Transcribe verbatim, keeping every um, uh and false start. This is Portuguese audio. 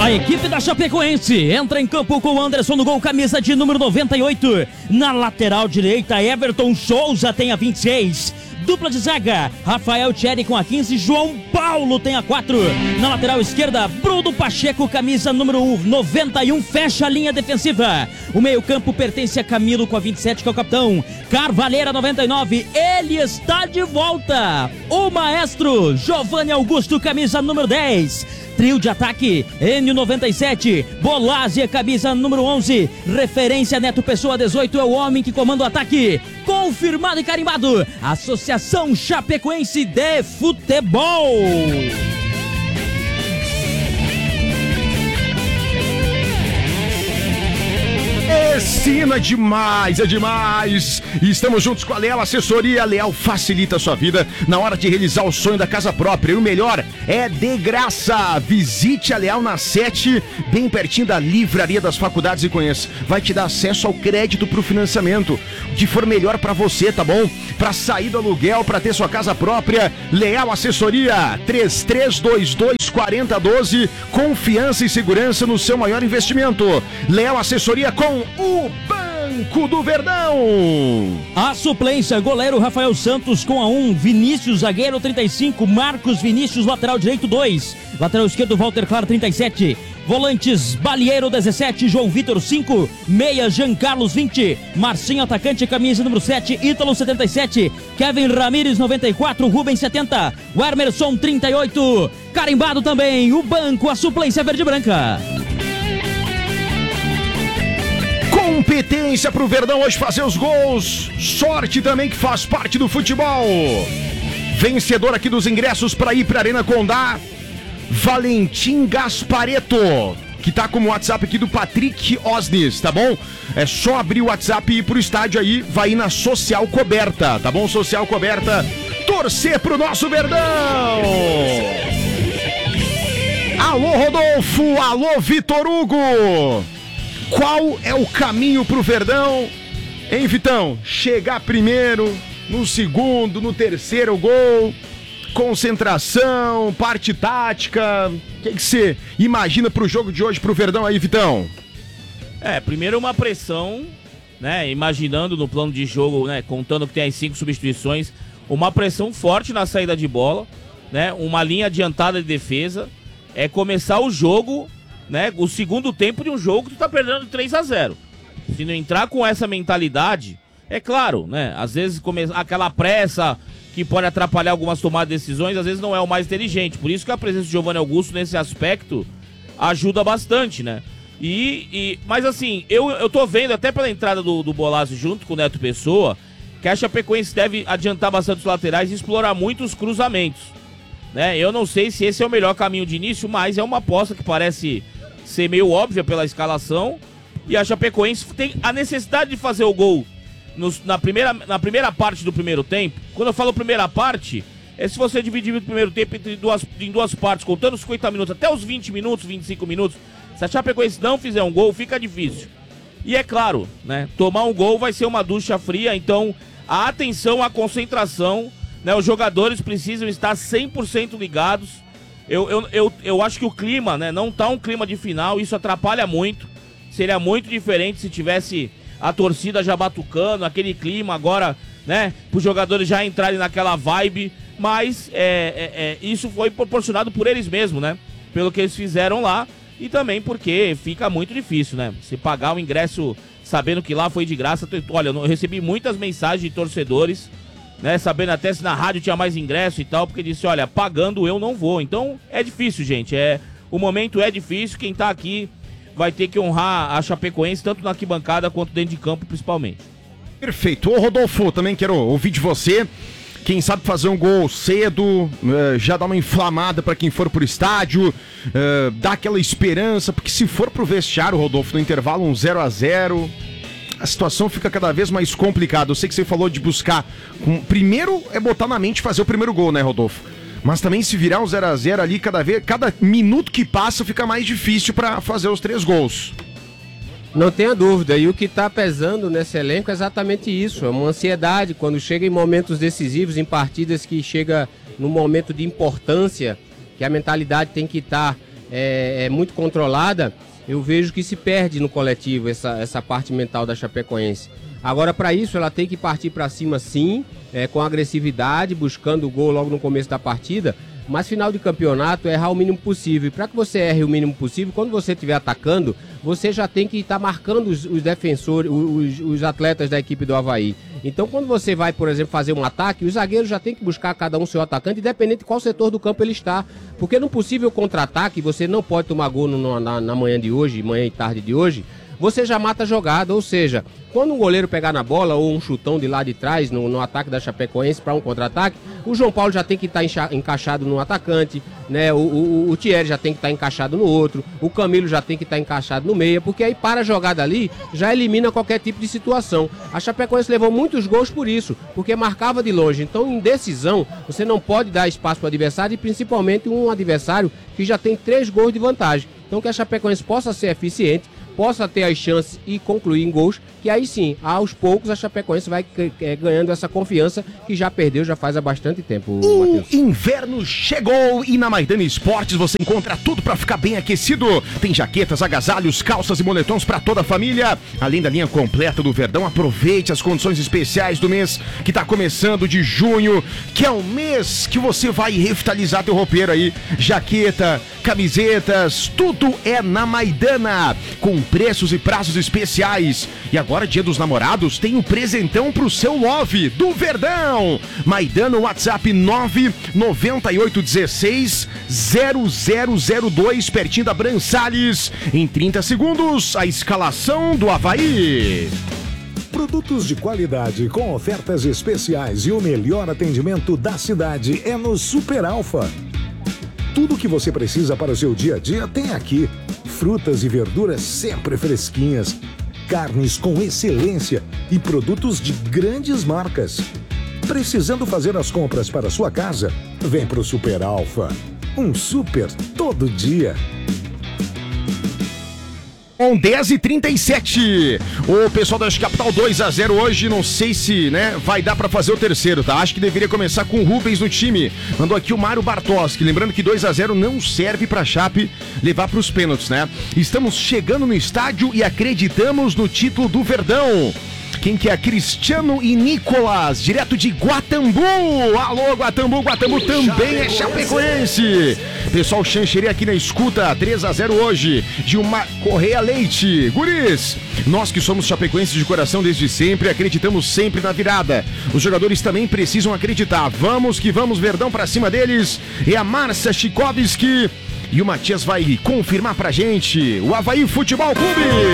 A equipe da Chapecoense entra em campo com o Anderson no gol, camisa de número noventa e oito. Na lateral direita, Everton Souza tem a vinte e seis. Dupla de zaga, Rafael Thierry com a quinze, João Paulo tem a quatro. Na lateral esquerda, Bruno Pacheco, camisa número noventa e um, fecha a linha defensiva. O meio campo pertence a Camilo com a vinte e sete, que é o capitão. Carvalheira, noventa e nove, ele está de volta. O maestro, Giovanni Augusto, camisa número dez. Trio de ataque, Enio noventa e sete, Bolásia, camisa número onze, referência Neto Pessoa dezoito, é o homem que comanda o ataque. Confirmado e carimbado, Associação Chapecoense de Futebol. Ensina demais, é demais. E estamos juntos com a Leal Assessoria. A Leal facilita a sua vida na hora de realizar o sonho da casa própria. E o melhor é de graça. Visite a Leal na sete, bem pertinho da Livraria das Faculdades, e conheça. Vai te dar acesso ao crédito para o financiamento, o que for melhor para você, tá bom? Para sair do aluguel, para ter sua casa própria. Leal Assessoria, três três dois dois, quatro zero um dois. Confiança e segurança no seu maior investimento. Leal Assessoria com o Banco do Verdão. A suplência, goleiro Rafael Santos com a um, Vinícius, zagueiro trinta e cinco, Marcos Vinícius, lateral direito dois, lateral esquerdo Walter Claro trinta e sete, volantes Balieiro dezessete, João Vitor cinco, meia Jean Carlos vinte, Marcinho atacante, camisa número sete, Ítalo setenta e sete, Kevin Ramírez noventa e quatro, Rubens setenta, o Emerson trinta e oito, carimbado também o banco, a suplência verde e branca. Competência pro Verdão hoje fazer os gols. Sorte também que faz parte do futebol. Vencedor aqui dos ingressos para ir pra Arena Condá, Valentim Gaspareto, que tá como WhatsApp aqui do Patrick Osnes, tá bom? É só abrir o WhatsApp e ir pro estádio aí, vai ir na Social Coberta, tá bom? Social Coberta, torcer pro nosso Verdão. Alô Rodolfo, alô Vitor Hugo. Qual é o caminho pro Verdão, hein, Vitão? Chegar primeiro, no segundo, no terceiro gol, concentração, parte tática. O que que você imagina pro jogo de hoje pro Verdão aí, Vitão? É, primeiro uma pressão, né, imaginando no plano de jogo, né, contando que tem as cinco substituições, uma pressão forte na saída de bola, né, uma linha adiantada de defesa, é começar o jogo, né, o segundo tempo de um jogo que tu tá perdendo três a zero. Se não entrar com essa mentalidade, é claro, né, às vezes come... aquela pressa que pode atrapalhar algumas tomadas de decisões, às vezes não é o mais inteligente. Por isso que a presença de Giovanni Augusto nesse aspecto ajuda bastante, né? E, e... Mas assim, eu, eu tô vendo até pela entrada do, do Bolassi junto com o Neto Pessoa, que a Chapecoense deve adiantar bastante os laterais e explorar muito os cruzamentos, né? Eu não sei se esse é o melhor caminho de início, mas é uma aposta que parece ser meio óbvia pela escalação, e a Chapecoense tem a necessidade de fazer o gol nos, na, primeira, na primeira parte do primeiro tempo. Quando eu falo primeira parte, é se você dividir o primeiro tempo entre duas, em duas partes, contando os cinquenta minutos até os vinte minutos, vinte e cinco minutos. Se a Chapecoense não fizer um gol, fica difícil. E é claro, né, tomar um gol vai ser uma ducha fria, então a atenção, a concentração, né, os jogadores precisam estar cem por cento ligados. Eu, eu, eu, eu acho que o clima, né, não tá um clima de final, isso atrapalha muito. Seria muito diferente se tivesse a torcida já batucando, aquele clima agora, né, para os jogadores já entrarem naquela vibe, mas é, é, é, isso foi proporcionado por eles mesmos, né, pelo que eles fizeram lá, e também porque fica muito difícil, né, se pagar o ingresso sabendo que lá foi de graça. Olha, eu recebi muitas mensagens de torcedores, né, sabendo até se na rádio tinha mais ingresso e tal, porque disse, olha, pagando eu não vou. Então é difícil, gente, é, o momento é difícil, quem tá aqui vai ter que honrar a Chapecoense, tanto na arquibancada quanto dentro de campo, principalmente. Perfeito. Ô Rodolfo, também quero ouvir de você, quem sabe fazer um gol cedo, uh, já dá uma inflamada pra quem for pro estádio, uh, dá aquela esperança, porque se for pro vestiário, Rodolfo, no intervalo um zero a zero... a situação fica cada vez mais complicada. Eu sei que você falou de buscar... Com... Primeiro é botar na mente fazer o primeiro gol, né, Rodolfo? Mas também se virar um zero a zero ali, cada vez, cada minuto que passa fica mais difícil para fazer os três gols. Não tenha dúvida. E o que está pesando nesse elenco é exatamente isso. É uma ansiedade quando chega em momentos decisivos, em partidas que chega num momento de importância, que a mentalidade tem que estar é, é muito controlada, eu vejo que se perde no coletivo essa, essa parte mental da Chapecoense. Agora, para isso, ela tem que partir para cima, sim, é, com agressividade, buscando o gol logo no começo da partida. Mas final de campeonato é errar o mínimo possível. E para que você erre o mínimo possível, quando você estiver atacando, você já tem que estar tá marcando os, os defensores, os, os atletas da equipe do Avaí. Então, quando você vai, por exemplo, fazer um ataque, os zagueiros já tem que buscar cada um seu atacante, independente de qual setor do campo ele está. Porque no possível contra-ataque, você não pode tomar gol no, na, na manhã de hoje, manhã e tarde de hoje, você já mata a jogada, ou seja, quando um goleiro pegar na bola ou um chutão de lá de trás no, no ataque da Chapecoense para um contra-ataque, o João Paulo já tem que estar tá encaixado no atacante, né? O, o, o Thierry já tem que estar tá encaixado no outro, o Camilo já tem que estar tá encaixado no meia, porque aí para a jogada ali já elimina qualquer tipo de situação. A Chapecoense levou muitos gols por isso, porque marcava de longe. Então, em decisão, você não pode dar espaço para o adversário, e principalmente um adversário que já tem três gols de vantagem. Então, que a Chapecoense possa ser eficiente, possa ter as chances e concluir em gols, que aí sim, aos poucos a Chapecoense vai é, ganhando essa confiança que já perdeu já faz há bastante tempo, O inverno chegou e na Maidana Esportes você encontra tudo para ficar bem aquecido. Tem jaquetas, agasalhos, calças e moletons para toda a família. Além da linha completa do Verdão, aproveite as condições especiais do mês que tá começando de junho, que é o mês que você vai revitalizar teu roupeiro aí. Jaqueta, camisetas, tudo é na Maidana, com preços e prazos especiais. E agora, Dia dos Namorados, tem um presentão pro seu love do Verdão. Maidana, WhatsApp nove nove oito um seis zero zero zero dois, pertinho da Bran Salles. Em trinta segundos, a escalação do Avaí. Produtos de qualidade com ofertas especiais e o melhor atendimento da cidade é no Super Alfa. Tudo o que você precisa para o seu dia a dia tem aqui. Frutas e verduras sempre fresquinhas, carnes com excelência e produtos de grandes marcas. Precisando fazer as compras para a sua casa? Vem pro Super Alfa. Um super todo dia. Com dez e trinta e sete, o pessoal da Capital dois a zero hoje, não sei se, né, vai dar pra fazer o terceiro, tá? Acho que deveria começar com o Rubens no time. Mandou aqui o Mário Bartoski, lembrando que dois a zero não serve pra Chape levar pros pênaltis, né? Estamos chegando no estádio e acreditamos no título do Verdão. Quem que é? Cristiano e Nicolas, direto de Guatambu. Alô, Guatambu, Guatambu também é chapecoense. Pessoal Xanxerê aqui na escuta, três a zero hoje, de uma Correia Leite. Guris, nós que somos chapecoenses de coração desde sempre, acreditamos sempre na virada. Os jogadores também precisam acreditar. Vamos que vamos, Verdão pra cima deles. É a Márcia Chikovski e o Matias vai confirmar pra gente. O Avaí Futebol Clube.